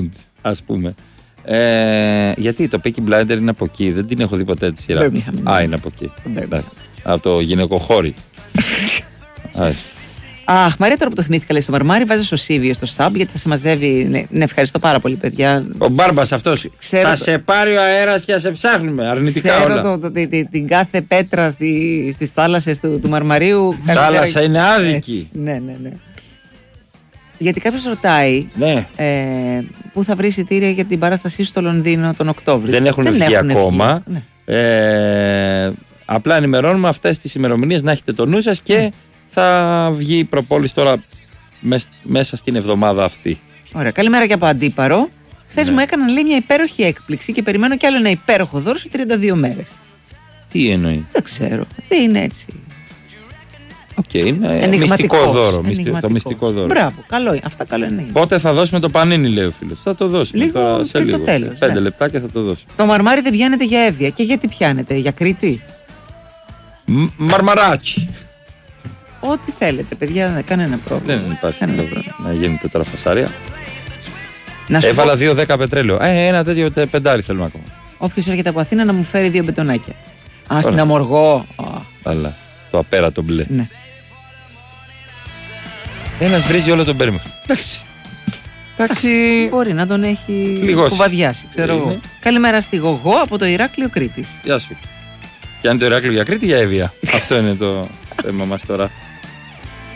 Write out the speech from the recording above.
Bond, ας πούμε. Γιατί το Peaky Blinder είναι από εκεί, δεν την έχω δει ποτέ τη σειρά. Είναι από εκεί. Από το γυναικοχώρι. Αχ, Μαρία, τώρα που το θυμήθηκα, λέει στο Μαρμάρι, βάζει στο Σίβιο στο ΣΑΜ γιατί θα σε μαζεύει. Ναι, ευχαριστώ πάρα πολύ, παιδιά. Ο Μπάρμπας αυτός. Θα σε πάρει ο αέρας και θα σε ψάχνουμε. Αρνητικά όλα. Ξέρω την κάθε πέτρα στις θάλασσες του Μαρμαρίου. Η θάλασσα είναι άδικη. Ναι. Γιατί κάποιος ρωτάει πού θα βρει εισιτήρια για την παράστασή στο Λονδίνο τον Οκτώβριο. Δεν έχουν βγει ακόμα. Ναι. Απλά ενημερώνουμε αυτές τις ημερομηνίες να έχετε το νου σας και θα βγει η προπόληση τώρα μέσα στην εβδομάδα αυτή. Ωραία. Καλημέρα και από Αντίπαρο. Χθες μου έκαναν, λέει, μια υπέροχη έκπληξη και περιμένω κι άλλο ένα υπέροχο δώρο σε 32 μέρες. Τι εννοεί? Δεν ξέρω. Δεν είναι έτσι. Είναι μυστικό δώρο. Το μυστικό δώρο. Μπράβο, καλό είναι. Αυτά καλό είναι. Πότε θα δώσουμε το πανίνι, λέει ο φίλος. Θα το δώσουμε τώρα σε λίγο. Τέλος, 5 λεπτάκια θα το δώσουμε. Το Μαρμάρι δεν πιάνετε για Εύβοια. Και γιατί πιάνετε? Για Κρήτη? Μαρμαράκι. Ό,τι θέλετε, παιδιά, κανένα πρόβλημα. Δεν υπάρχει πρόβλημα να γίνεται τώρα φασαρία. Έβαλα 2-10 πετρέλαιο. Ένα τέτοιο πεντάρι θέλουμε ακόμα. Όποιος έρχεται από Αθήνα να μου φέρει 2 μπετονάκια. Στην Αμοργό. Αλλά το απέρατο μπλε. Ναι. Ένας βρίζει όλο τον Πέρμικ. Εντάξει. Μπορεί να τον έχει κουβαδιάσει, ξέρω εγώ. Καλημέρα στη Γογό από το Ηράκλειο Κρήτης. Γεια σου. Και αν το Ηράκλειο για Κρήτη, για Εύβοια. Αυτό είναι το θέμα μας τώρα.